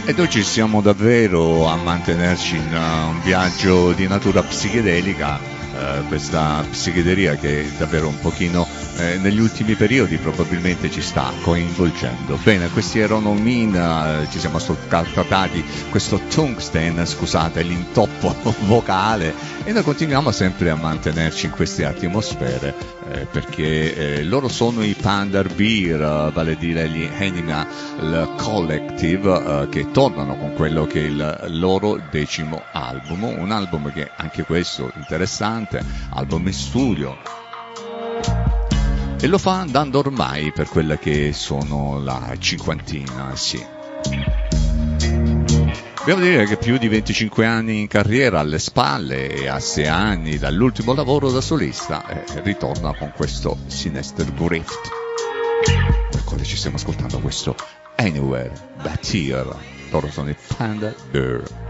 Ed oggi siamo davvero a mantenerci in un viaggio di natura psichedelica, questa psichedelia che davvero un pochino negli ultimi periodi probabilmente ci sta coinvolgendo. Bene, questi erano Mina, ci siamo ascoltati questo Tungsten, scusate l'intoppo vocale, e noi continuiamo sempre a mantenerci in queste atmosfere perché loro sono i Panda Bear, vale a dire gli Animal Collective, che tornano con quello che è il loro 10° album, un album che anche questo interessante, album in studio, e lo fa andando ormai per quella che sono la cinquantina, sì. Dobbiamo dire che più di 25 anni in carriera alle spalle e a 6 anni dall'ultimo lavoro da solista, ritorna con questo Sinister Grift, per quale ci stiamo ascoltando questo Anywhere But Here. Loro sono i Panda Bear.